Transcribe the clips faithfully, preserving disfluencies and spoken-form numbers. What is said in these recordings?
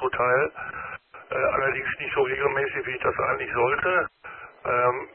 zuteil. Äh, allerdings nicht so regelmäßig, wie ich das eigentlich sollte. Ähm,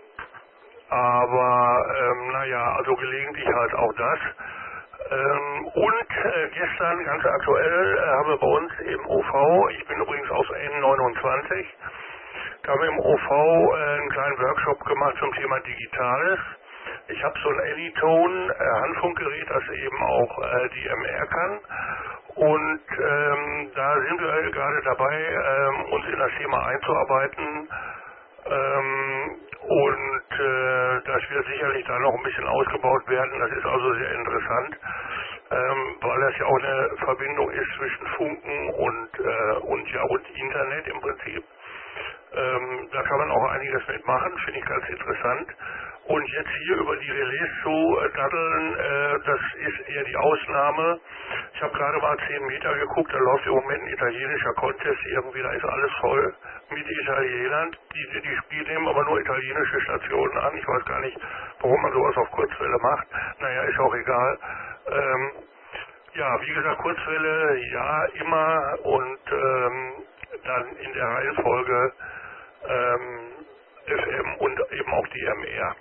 aber, ähm, naja, also gelegentlich halt auch das. Ähm, und äh, gestern, ganz aktuell, äh, haben wir bei uns im O V, ich bin übrigens aus N neunundzwanzig, da haben wir im O V äh, einen kleinen Workshop gemacht zum Thema Digitales. Ich habe so ein Anytone äh, Handfunkgerät, das eben auch äh, die M R kann. Und ähm, da sind wir gerade dabei, ähm, uns in das Thema einzuarbeiten. Ähm, und äh, das wird sicherlich da noch ein bisschen ausgebaut werden. Das ist also sehr interessant, ähm, weil das ja auch eine Verbindung ist zwischen Funken und, äh, und, ja, und Internet im Prinzip. Ähm, da kann man auch einiges mitmachen, finde ich ganz interessant. Und jetzt hier über die Relais zu äh, daddeln, äh, das ist eher die Ausnahme. Ich habe gerade mal zehn Meter geguckt, da läuft im Moment ein italienischer Contest irgendwie, da ist alles voll mit Italienern. Die, die Spiele nehmen aber nur italienische Stationen an. Ich weiß gar nicht, warum man sowas auf Kurzwelle macht. Naja, ist auch egal. Ähm, ja, wie gesagt, Kurzwelle, ja, immer und ähm, dann in der Reihenfolge ähm, F M und eben auch die M R.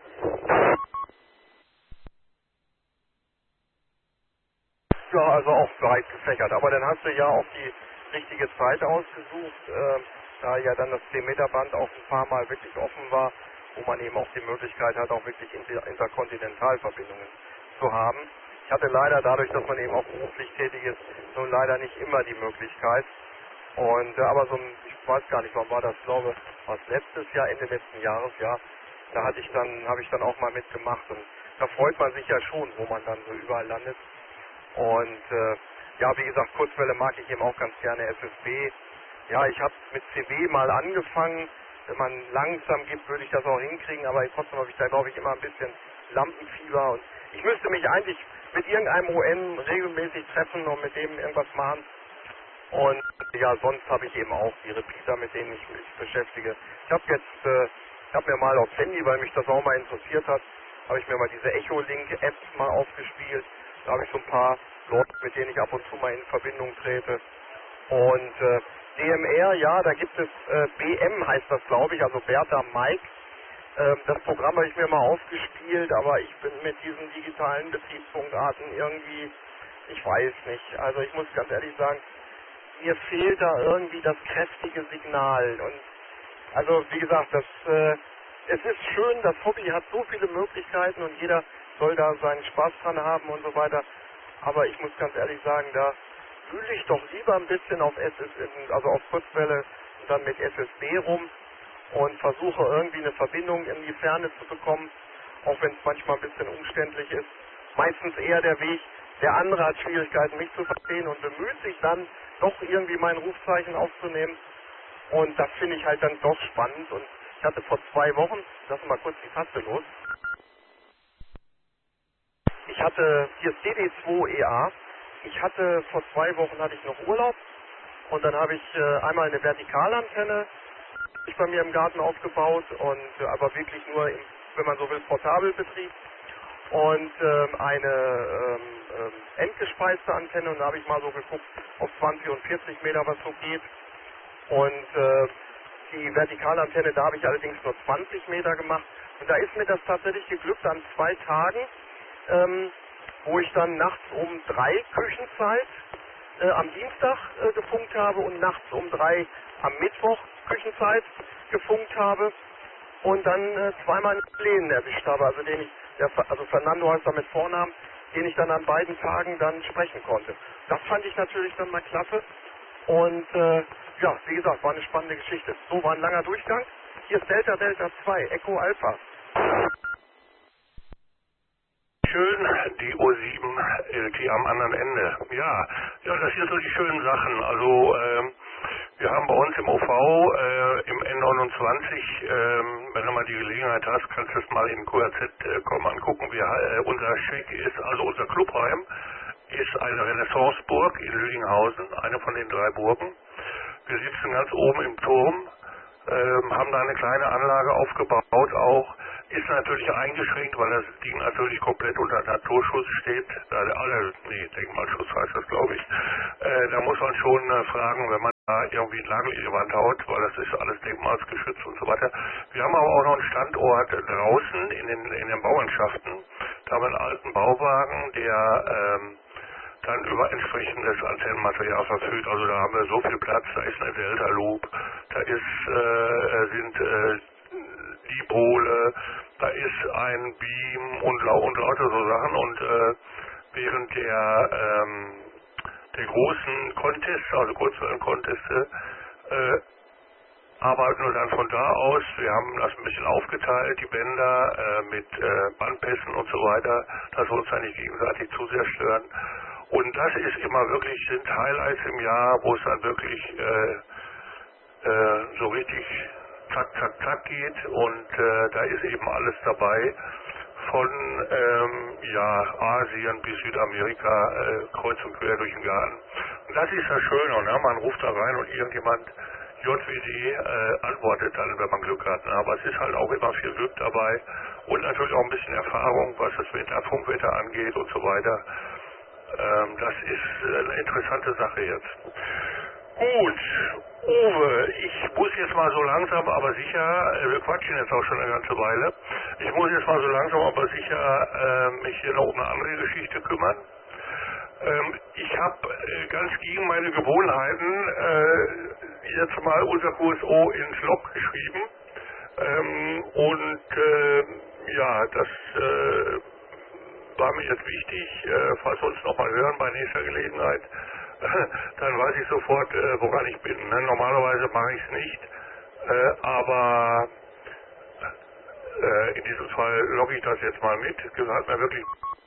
Ja, also auch breit gefächert. Aber dann hast du ja auch die richtige Zeit ausgesucht, äh, da ja dann das zehn Meter Band auch ein paar Mal wirklich offen war, wo man eben auch die Möglichkeit hat, auch wirklich Inter Interkontinentalverbindungen zu haben. Ich hatte leider dadurch, dass man eben auch beruflich tätig ist, nun leider nicht immer die Möglichkeit. Und äh, aber so ein, ich weiß gar nicht, wann war das, glaube was letztes Jahr, Ende letzten Jahres, ja, da hatte ich dann, habe ich dann auch mal mitgemacht und da freut man sich ja schon, wo man dann so überall landet. Und äh, ja, wie gesagt, Kurzwelle mag ich eben auch ganz gerne, F S B. Ja, ich habe mit C B mal angefangen. Wenn man langsam gibt, würde ich das auch hinkriegen, aber trotzdem habe ich da, glaube ich, immer ein bisschen Lampenfieber. Und ich müsste mich eigentlich mit irgendeinem O N regelmäßig treffen und mit dem irgendwas machen. Und ja, sonst habe ich eben auch die Repeater, mit denen ich mich beschäftige. Ich habe jetzt, äh, ich habe mir mal aufs Handy, weil mich das auch mal interessiert hat, habe ich mir mal diese Echolink-App mal aufgespielt. Da habe ich so ein paar Leute, mit denen ich ab und zu mal in Verbindung trete. Und äh, D M R, ja, da gibt es äh, B M heißt das, glaube ich, also Bertha Mike. Ähm, das Programm habe ich mir mal aufgespielt, aber ich bin mit diesen digitalen Betriebspunktarten irgendwie, ich weiß nicht. Also ich muss ganz ehrlich sagen, mir fehlt da irgendwie das kräftige Signal. Und also wie gesagt, das äh, es ist schön, das Hobby hat so viele Möglichkeiten und jeder soll da seinen Spaß dran haben und so weiter. Aber ich muss ganz ehrlich sagen, da fühle ich doch lieber ein bisschen auf S S, also auf Kurzwelle und dann mit S S B rum und versuche irgendwie eine Verbindung in die Ferne zu bekommen, auch wenn es manchmal ein bisschen umständlich ist. Meistens eher der Weg, der andere hat Schwierigkeiten, mich zu verstehen und bemüht sich dann doch irgendwie mein Rufzeichen aufzunehmen. Und das finde ich halt dann doch spannend. Und ich hatte vor zwei Wochen, lassen wir mal kurz die Taste los, ich hatte, hier ist D D zwei E A, ich hatte vor zwei Wochen hatte ich noch Urlaub und dann habe ich äh, einmal eine Vertikalantenne ich bei mir im Garten aufgebaut und äh, aber wirklich nur, im, wenn man so will, Portabelbetrieb und ähm, eine ähm, ähm, endgespeiste Antenne und da habe ich mal so geguckt auf zwanzig und vierzig Meter, was so geht. Und äh, die Vertikalantenne, da habe ich allerdings nur zwanzig Meter gemacht. Und da ist mir das tatsächlich geglückt an zwei Tagen, ähm, wo ich dann nachts um drei Küchenzeit äh, am Dienstag äh, gefunkt habe und nachts um drei am Mittwoch Küchenzeit gefunkt habe und dann äh, zweimal einen Plänen erwischt habe, also den ich, der, also Fernando heißt er mit Vornamen, den ich dann an beiden Tagen dann sprechen konnte. Das fand ich natürlich dann mal klasse. Und äh, ja, wie gesagt, war eine spannende Geschichte. So, war ein langer Durchgang. Hier ist Delta Delta zwei, Echo Alpha. Schön, die O sieben L T am anderen Ende. Ja, ja, das sind so die schönen Sachen. Also ähm, wir haben bei uns im O V äh, im N neunundzwanzig, ähm, wenn du mal die Gelegenheit hast, kannst du es mal in Q R Z äh, kommen angucken. Wir, äh, unser Schick ist, also unser Clubheim ist eine Renaissanceburg in Lüdinghausen, eine von den drei Burgen. Wir sitzen ganz oben im Turm, ähm, haben da eine kleine Anlage aufgebaut auch. ist natürlich eingeschränkt, weil das Ding natürlich komplett unter Naturschutz steht. Da alle, nee, Denkmalschutz heißt das, glaube ich. Äh, da muss man schon äh, fragen, wenn man da irgendwie einen Nagel in die Wand haut, weil das ist alles denkmalsgeschützt und so weiter. Wir haben aber auch noch einen Standort draußen in den, in den Bauernschaften. Da haben wir einen alten Bauwagen, der ähm, dann über entsprechendes Antennenmaterial verfügt. Also da haben wir so viel Platz, da ist eine Delta Loop, da ist, äh, sind äh, Dipole, da ist ein Beam und, lau und lauter so Sachen und äh, während der, ähm, der großen Contests, also Kurzwellen-Conteste, äh, arbeiten wir dann von da aus. Wir haben das ein bisschen aufgeteilt, die Bänder äh, mit äh, Bandpässen und so weiter, dass wir uns da nicht gegenseitig zu sehr stören. Und das ist immer wirklich, sind Highlights im Jahr, wo es dann wirklich äh, äh, so richtig zack, zack, zack geht und äh, da ist eben alles dabei, von ähm, ja, Asien bis Südamerika, äh, kreuz und quer durch den Garten. Und das ist das Schöne, ne? Man ruft da rein und irgendjemand J W D äh, antwortet dann, wenn man Glück hat. Ne? Aber es ist halt auch immer viel Glück dabei und natürlich auch ein bisschen Erfahrung, was das Wetter, Funkwetter angeht und so weiter. Ähm, das ist eine interessante Sache jetzt. Gut, Uwe, ich muss jetzt mal so langsam, aber sicher, äh, wir quatschen jetzt auch schon eine ganze Weile, ich muss jetzt mal so langsam, aber sicher äh, mich hier noch um eine andere Geschichte kümmern. Ähm, ich habe äh, ganz gegen meine Gewohnheiten äh, jetzt mal unser Q S O ins Log geschrieben ähm, und äh, ja, das äh, war mir jetzt wichtig, äh, falls wir uns nochmal hören bei nächster Gelegenheit, dann weiß ich sofort, äh, woran ich bin. Ne? Normalerweise mache ich es nicht, äh, aber äh, in diesem Fall logge ich das jetzt mal mit. Das hat mir wirklich...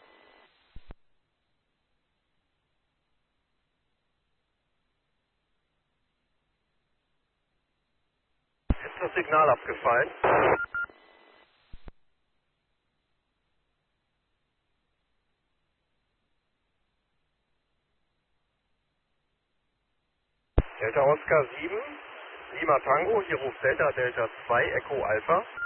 Ist das Signal abgefallen? Delta Oscar sieben, Lima Tango, hier ruft Delta Delta zwei, Echo Alpha.